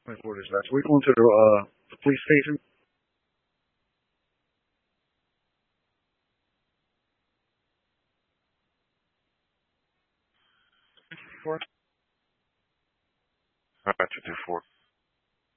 24 dispatch. We going to the police station? All right, 224.